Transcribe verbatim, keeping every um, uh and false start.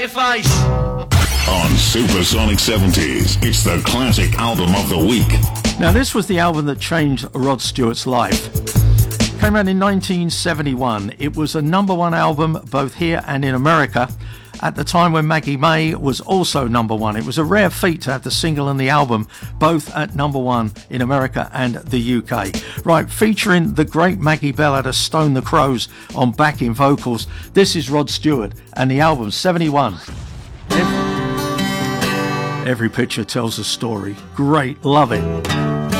face. On Supersonic seventies, it's the classic album of the week. Now, this was the album that changed Rod Stewart's life. Came out in nineteen seventy-one. It was a number one album both here and in America at the time when Maggie May was also number one. It was a rare feat to have the single and the album both at number one in America and the U K. Right, featuring the great Maggie Bell out of Stone the Crows on backing vocals. This is Rod Stewart and the album seventy-one. Every, every picture tells a story. Great, love it.